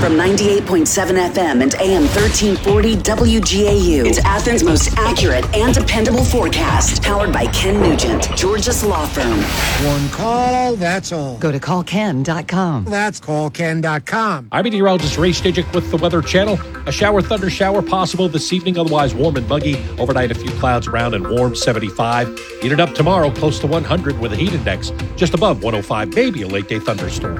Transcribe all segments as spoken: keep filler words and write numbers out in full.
From ninety-eight point seven F M and A M thirteen forty W G A U. It's Athens' most accurate and dependable forecast. Powered by Ken Nugent, Georgia's law firm. One call, that's all. Go to call ken dot com. That's call ken dot com. I'm meteorologist Ray Stijik with the Weather Channel. A shower, thunder shower possible this evening, otherwise warm and muggy. Overnight, a few clouds around and warm, seventy-five. Heated up tomorrow, close to one hundred with a heat index just above one oh five, maybe a late-day thunderstorm.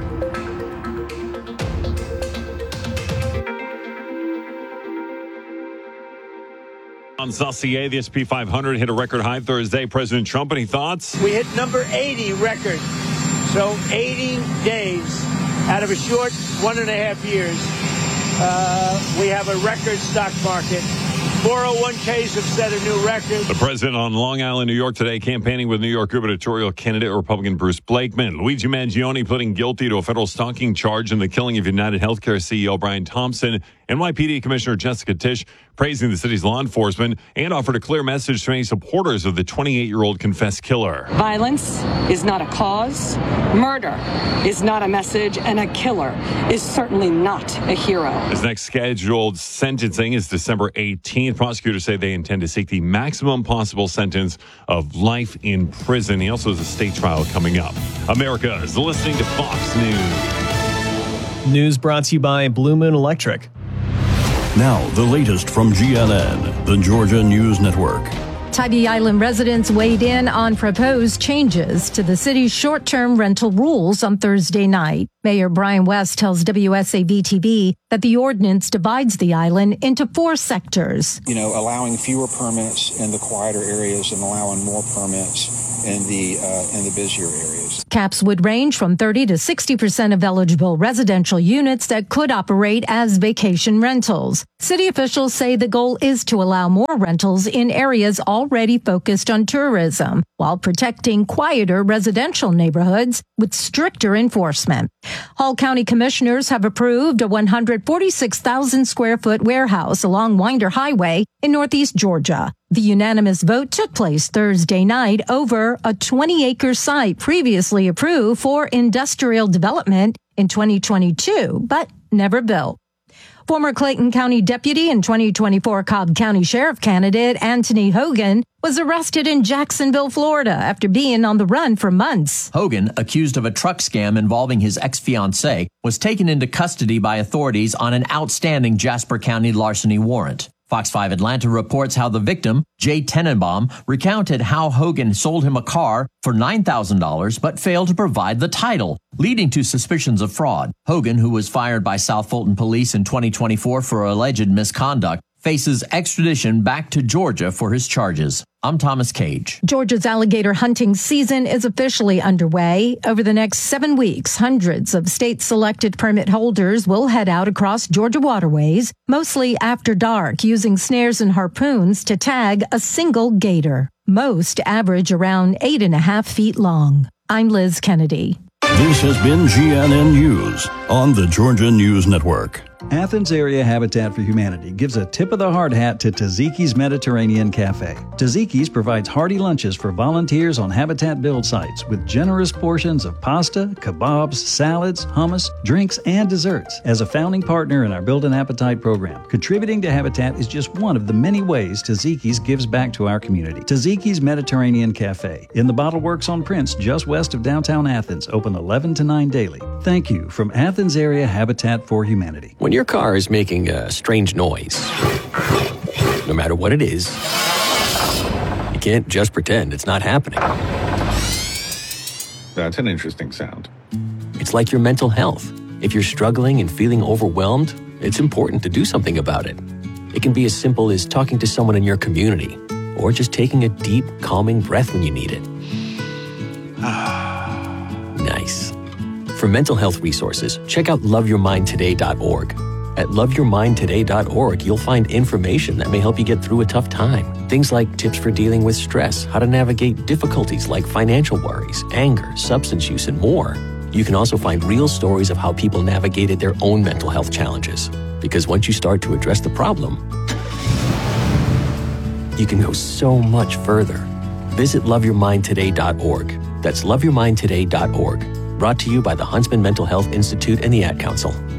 On Saucier, the S and P five hundred hit a record high Thursday. President Trump, any thoughts? We hit number eighty record. So eighty days out of a short one and a half years, uh, we have a record stock market. four oh one K's have set a new record. The president on Long Island, New York today, campaigning with New York gubernatorial candidate Republican Bruce Blakeman. Luigi Mangione pleading guilty to a federal stalking charge in the killing of United Healthcare C E O Brian Thompson. N Y P D Commissioner Jessica Tisch praising the city's law enforcement and offered a clear message to any supporters of the twenty-eight-year-old confessed killer. Violence is not a cause. Murder is not a message. And a killer is certainly not a hero. His next scheduled sentencing is December eighteenth. Prosecutors say they intend to seek the maximum possible sentence of life in prison. He also has a state trial coming up. America is listening to Fox News. News brought to you by Blue Moon Electric. Now, the latest from G N N, the Georgia News Network. Tybee Island residents weighed in on proposed changes to the city's short-term rental rules on Thursday night. Mayor Brian West tells W S A V T V that the ordinance divides the island into four sectors. You know, allowing fewer permits in the quieter areas and allowing more permits in the uh, in the busier areas. Caps would range from thirty to sixty percent of eligible residential units that could operate as vacation rentals. City officials say the goal is to allow more rentals in areas already focused on tourism, while protecting quieter residential neighborhoods with stricter enforcement. Hall County commissioners have approved a one hundred forty-six thousand square foot warehouse along Winder Highway in northeast Georgia. The unanimous vote took place Thursday night over a twenty acre site previously approved for industrial development in twenty twenty-two, but never built. Former Clayton County deputy and twenty twenty-four Cobb County Sheriff candidate Anthony Hogan was arrested in Jacksonville, Florida after being on the run for months. Hogan, accused of a truck scam involving his ex-fiancée, was taken into custody by authorities on an outstanding Jasper County larceny warrant. Fox five Atlanta reports how the victim, Jay Tenenbaum, recounted how Hogan sold him a car for nine thousand dollars but failed to provide the title, leading to suspicions of fraud. Hogan, who was fired by South Fulton police in twenty twenty-four for alleged misconduct, faces extradition back to Georgia for his charges. I'm Thomas Cage. Georgia's alligator hunting season is officially underway. Over the next seven weeks, hundreds of state-selected permit holders will head out across Georgia waterways, mostly after dark, using snares and harpoons to tag a single gator. Most average around eight and a half feet long. I'm Liz Kennedy. This has been G N N News on the Georgia News Network. Athens Area Habitat for Humanity gives a tip of the hard hat to Taziki's Mediterranean Cafe. Taziki's provides hearty lunches for volunteers on Habitat build sites with generous portions of pasta, kebabs, salads, hummus, drinks, and desserts. As a founding partner in our Build an Appetite program, contributing to Habitat is just one of the many ways Taziki's gives back to our community. Taziki's Mediterranean Cafe in the Bottle Works on Prince, just west of downtown Athens, open eleven to nine daily. Thank you from Athens Area Habitat for Humanity. When your car is making a strange noise, no matter what it is, you can't just pretend it's not happening. That's an interesting sound. It's like your mental health. If you're struggling and feeling overwhelmed, it's important to do something about it. It can be as simple as talking to someone in your community, or just taking a deep, calming breath when you need it. Nice. For mental health resources, check out love your mind today dot org. At love your mind today dot org, you'll find information that may help you get through a tough time. Things like tips for dealing with stress, how to navigate difficulties like financial worries, anger, substance use, and more. You can also find real stories of how people navigated their own mental health challenges. Because once you start to address the problem, you can go so much further. Visit love your mind today dot org. That's love your mind today dot org. Brought to you by the Huntsman Mental Health Institute and the Ad Council.